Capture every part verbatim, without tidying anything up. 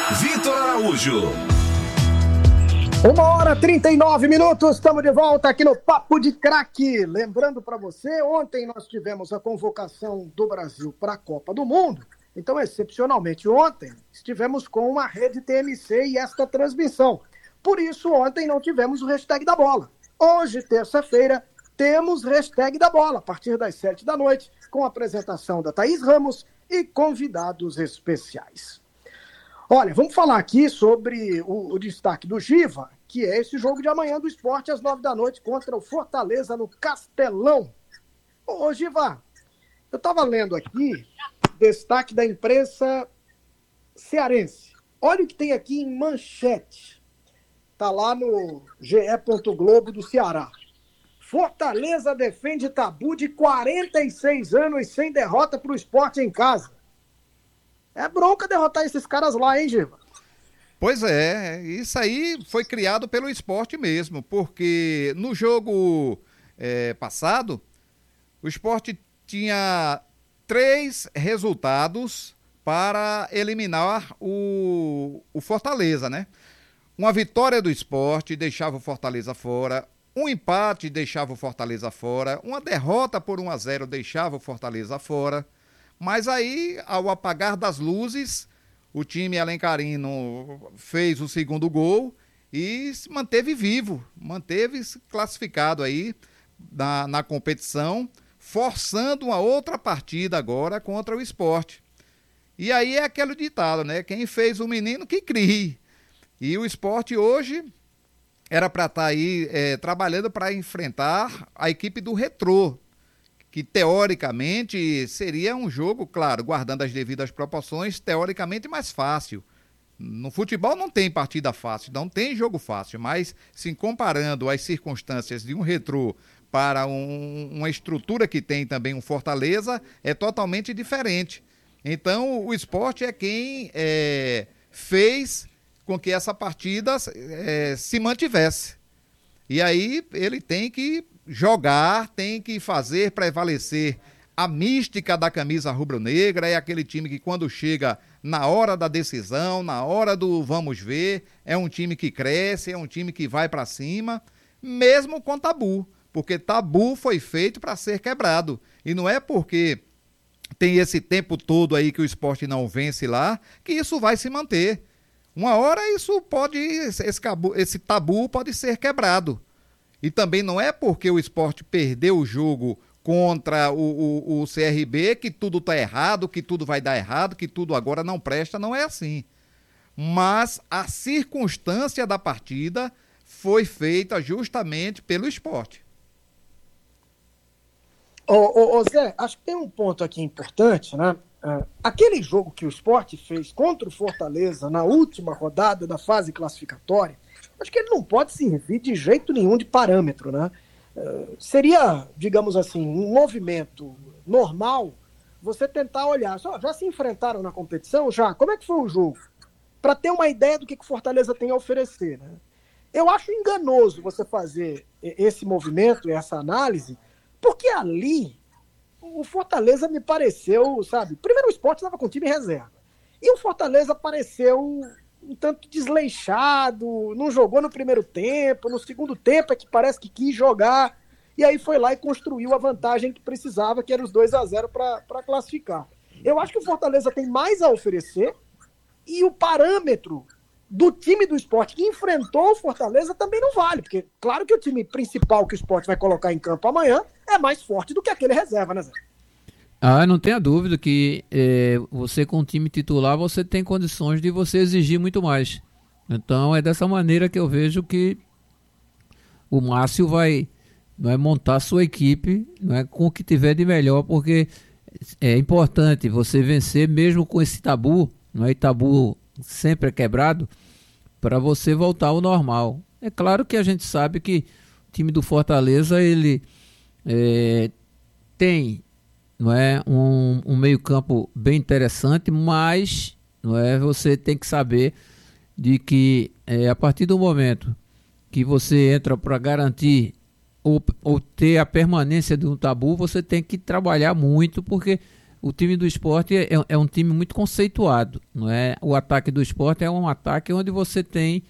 Vitor Araújo. Uma hora e trinta e nove minutos, estamos de volta aqui no Papo de Craque. Lembrando para você, ontem nós tivemos a convocação do Brasil para a Copa do Mundo. Então, excepcionalmente, ontem estivemos com uma rede T M C e esta transmissão. Por isso, ontem não tivemos o hashtag da bola. Hoje, terça-feira, temos hashtag da bola, a partir das sete da noite, com a apresentação da Thaís Ramos e convidados especiais. Olha, vamos falar aqui sobre o, o destaque do Giva, que é esse jogo de amanhã do Sport às nove da noite contra o Fortaleza no Castelão. Ô, Giva, eu estava lendo aqui destaque da imprensa cearense. Olha o que tem aqui em manchete. Está lá no G E. Globo do Ceará. Fortaleza defende tabu de quarenta e seis anos sem derrota para o Sport em casa. É bronca derrotar esses caras lá, hein, Giva? Pois é, isso aí foi criado pelo Sport mesmo, porque no jogo é, passado, o Sport tinha três resultados para eliminar o, o Fortaleza, né? Uma vitória do Sport deixava o Fortaleza fora, um empate deixava o Fortaleza fora, uma derrota por um a zero deixava o Fortaleza fora. Mas aí, ao apagar das luzes, o time alencarino fez o segundo gol e se manteve vivo, manteve-se classificado aí na, na competição, forçando uma outra partida agora contra o Sport. E aí é aquele ditado, né? Quem fez o menino que crie. E o Sport hoje era para estar aí é, trabalhando para enfrentar a equipe do Retrô, que teoricamente seria um jogo, claro, guardando as devidas proporções, teoricamente mais fácil. No futebol não tem partida fácil, não tem jogo fácil, mas se comparando as circunstâncias de um Retrô para um, uma estrutura que tem também um Fortaleza, é totalmente diferente. Então o Sport é quem é, fez com que essa partida é, se mantivesse. E aí ele tem que jogar, tem que fazer prevalecer a mística da camisa rubro-negra. É aquele time que quando chega na hora da decisão, na hora do vamos ver, é um time que cresce, é um time que vai para cima, mesmo com tabu, porque tabu foi feito para ser quebrado. E não é porque tem esse tempo todo aí que o Sport não vence lá, que isso vai se manter. Uma hora isso pode, esse, esse tabu pode ser quebrado. E também não é porque o Sport perdeu o jogo contra o, o, o C R B que tudo está errado, que tudo vai dar errado, que tudo agora não presta, não é assim. Mas a circunstância da partida foi feita justamente pelo Sport. Ô, ô, ô Zé, acho que tem um ponto aqui importante, né? Uh, aquele jogo que o Sport fez contra o Fortaleza na última rodada da fase classificatória, acho que ele não pode servir de jeito nenhum de parâmetro, né? Uh, seria, digamos assim, um movimento normal você tentar olhar, só, já se enfrentaram na competição? Já? Como é que foi o jogo? Para ter uma ideia do que, que o Fortaleza tem a oferecer, né? Eu acho enganoso você fazer esse movimento, essa análise, porque ali o Fortaleza me pareceu, sabe, primeiro o Sport estava com o time em reserva, e o Fortaleza pareceu um tanto desleixado, não jogou no primeiro tempo, no segundo tempo é que parece que quis jogar, e aí foi lá e construiu a vantagem que precisava, que era os dois a zero para classificar. Eu acho que o Fortaleza tem mais a oferecer, e o parâmetro do time do Sport que enfrentou o Fortaleza também não vale, porque claro que o time principal que o Sport vai colocar em campo amanhã é mais forte do que aquele reserva, né, Zé? Ah, não tenha dúvida que é, você com o time titular, você tem condições de você exigir muito mais. Então é dessa maneira que eu vejo que o Márcio vai, não é, montar sua equipe, não é, com o que tiver de melhor, porque é importante você vencer mesmo com esse tabu, não é, e tabu sempre é quebrado, para você voltar ao normal. É claro que a gente sabe que o time do Fortaleza ele é, tem, não é, um, um meio-campo bem interessante, mas não é, você tem que saber de que é, a partir do momento que você entra para garantir ou, ou ter a permanência de um tabu, você tem que trabalhar muito, porque o time do Sport é, é um time muito conceituado, não é? O ataque do Sport é um ataque onde você tem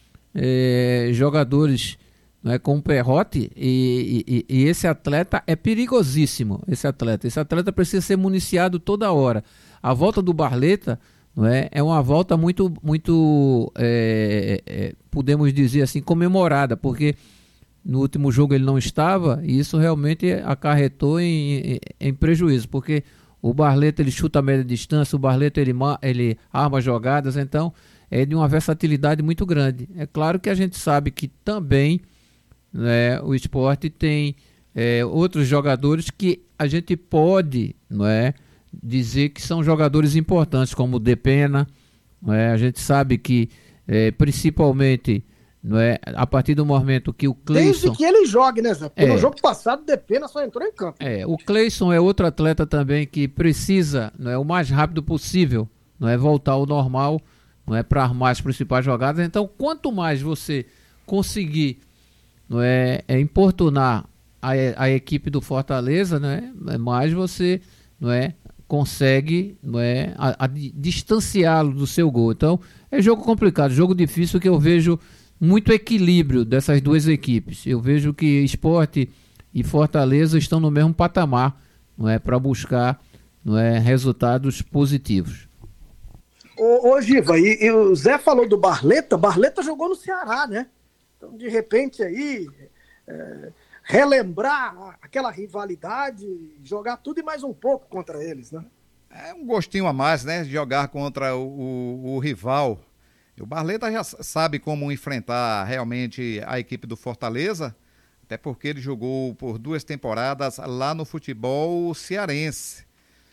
é, jogadores, não é, com o Perrotti, e, e, e esse atleta é perigosíssimo, esse atleta. Esse atleta precisa ser municiado toda hora. A volta do Barleta, não é, é uma volta muito, muito é, é, podemos dizer assim, comemorada, porque no último jogo ele não estava, e isso realmente acarretou em, em, em prejuízo, porque o Barleta ele chuta a média distância, o Barleta ele, ele arma jogadas, então é de uma versatilidade muito grande. É claro que a gente sabe que também, né, o Sport tem é, outros jogadores que a gente pode, não é, dizer que são jogadores importantes, como o Depena, não é? A gente sabe que é, principalmente, não é, a partir do momento que o Cleison... Desde que ele jogue, né, Zé? Porque é, no jogo passado o Depena só entrou em campo. É, o Cleison é outro atleta também que precisa, não é, o mais rápido possível, não é, voltar ao normal, não é, para armar as principais jogadas. Então, quanto mais você conseguir, não é, é importunar a, a equipe do Fortaleza, né, mais você, não é, consegue, não é, a, a distanciá-lo do seu gol. Então, é jogo complicado, jogo difícil, que eu vejo muito equilíbrio dessas duas equipes. Eu vejo que Sport e Fortaleza estão no mesmo patamar, não é, para buscar, não é, resultados positivos. Ô, ô Giva, e, e o Zé falou do Barleta, Barleta jogou no Ceará, né? Então, de repente aí, é, relembrar aquela rivalidade, jogar tudo e mais um pouco contra eles, né? É um gostinho a mais, né, de jogar contra o, o, o rival. O Barleta já sabe como enfrentar realmente a equipe do Fortaleza, até porque ele jogou por duas temporadas lá no futebol cearense.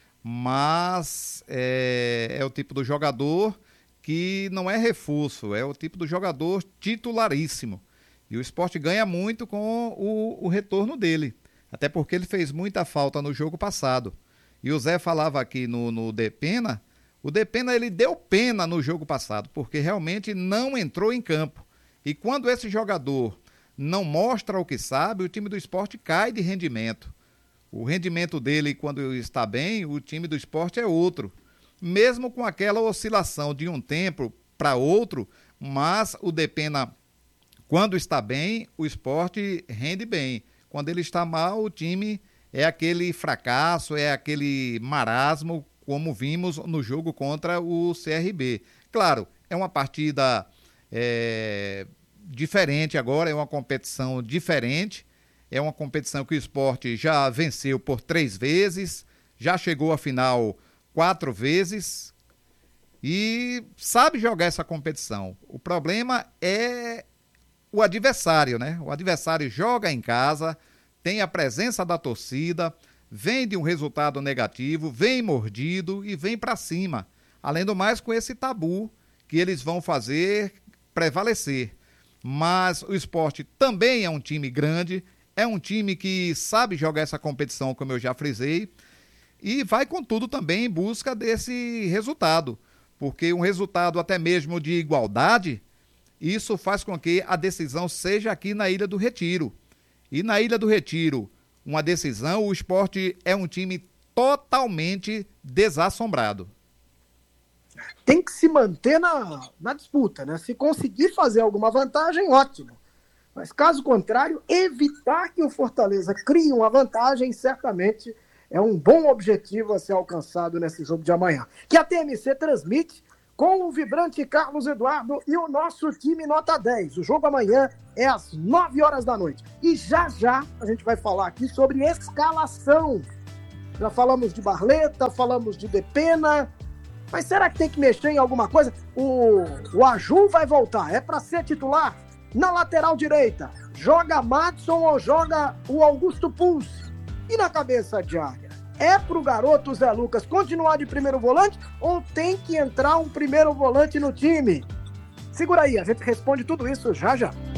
Mas é, é o tipo do jogador que não é reforço, é o tipo do jogador titularíssimo. E o Sport ganha muito com o, o retorno dele, até porque ele fez muita falta no jogo passado. E o Zé falava aqui no, no Depena, o Depena ele deu pena no jogo passado, porque realmente não entrou em campo. E quando esse jogador não mostra o que sabe, o time do Sport cai de rendimento. O rendimento dele, quando está bem, o time do Sport é outro. Mesmo com aquela oscilação de um tempo para outro, mas o Depena, quando está bem, o Sport rende bem. Quando ele está mal, o time é aquele fracasso, é aquele marasmo, como vimos no jogo contra o C R B. Claro, é uma partida é, diferente agora, é uma competição diferente. É uma competição que o Sport já venceu por três vezes, já chegou à final quatro vezes e sabe jogar essa competição. O problema é o adversário, né? O adversário joga em casa, tem a presença da torcida, vem de um resultado negativo, vem mordido e vem para cima. Além do mais, com esse tabu que eles vão fazer prevalecer. Mas o Sport também é um time grande, é um time que sabe jogar essa competição, como eu já frisei, e vai com tudo também em busca desse resultado, porque um resultado até mesmo de igualdade, isso faz com que a decisão seja aqui na Ilha do Retiro. E na Ilha do Retiro, uma decisão, o Sport é um time totalmente desassombrado. Tem que se manter na, na disputa, né? Se conseguir fazer alguma vantagem, ótimo. Mas, caso contrário, evitar que o Fortaleza crie uma vantagem, certamente é um bom objetivo a ser alcançado nesse jogo de amanhã. Que a T M C transmite com o vibrante Carlos Eduardo e o nosso time nota dez. O jogo amanhã é às nove horas da noite. E já já a gente vai falar aqui sobre escalação. Já falamos de Barleta, falamos de Depena, mas será que tem que mexer em alguma coisa? O, o Aju vai voltar, é para ser titular? Na lateral direita, joga Madison ou joga o Augusto Pulse? E na cabeça de área, é pro garoto Zé Lucas continuar de primeiro volante ou tem que entrar um primeiro volante no time? Segura aí, a gente responde tudo isso já já.